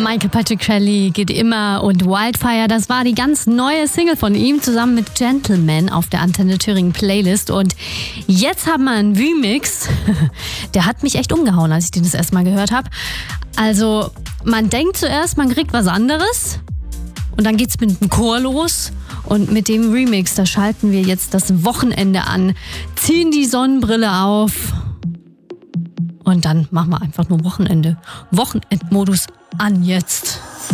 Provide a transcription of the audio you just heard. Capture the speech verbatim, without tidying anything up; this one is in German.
Michael Patrick-Kelly geht immer und Wildfire, das war die ganz neue Single von ihm zusammen mit Gentleman auf der Antenne Thüringen Playlist. Und jetzt haben wir einen Remix, der hat mich echt umgehauen, als ich den das erste Mal gehört habe. Also man denkt zuerst, man kriegt was anderes und dann geht's mit dem Chor los. Und mit dem Remix, da schalten wir jetzt das Wochenende an, ziehen die Sonnenbrille auf und dann machen wir einfach nur Wochenende. Wochenendmodus an jetzt.